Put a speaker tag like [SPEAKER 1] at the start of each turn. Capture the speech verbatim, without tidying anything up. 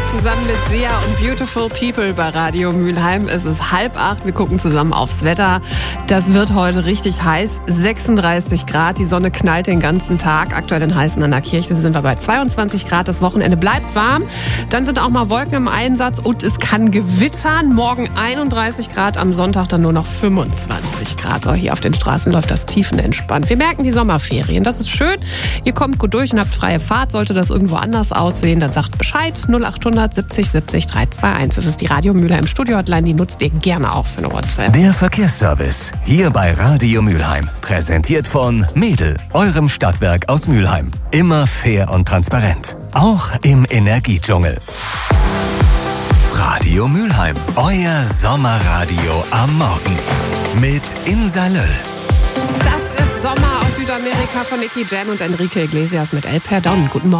[SPEAKER 1] zusammen mit Sia und Beautiful People bei Radio Mülheim. Es ist halb acht, wir gucken zusammen aufs Wetter. Das wird heute richtig heiß, sechsunddreißig Grad, die Sonne knallt den ganzen Tag. Aktuell in Heißen an der Kirche sind wir bei zweiundzwanzig Grad, das Wochenende bleibt warm. Dann sind auch mal Wolken im Einsatz und es kann gewittern. Morgen einunddreißig Grad, am Sonntag dann nur noch fünfundzwanzig Grad. So, hier auf den Straßen läuft das tiefenentspannt. Wir merken die Sommerferien, das ist schön. Ihr kommt gut durch und habt freie Fahrt. Sollte das irgendwo anders aussehen, dann sagt Bescheid. null achthundert siebzig siebzig dreihundertzweiundundzwanzig. Das ist die Radio Mülheim Studio-Hotline, die nutzt ihr gerne auch für eine WhatsApp.
[SPEAKER 2] Der Verkehrsservice, hier bei Radio Mülheim. Präsentiert von Mädel, eurem Stadtwerk aus Mülheim. Immer fair und transparent. Auch im Energiedschungel. Radio Mülheim, euer Sommerradio am Morgen. Mit Insa Löll.
[SPEAKER 1] Das ist Sommer aus Südamerika von Nicky Jam und Enrique Iglesias mit El Perdón. Guten Morgen.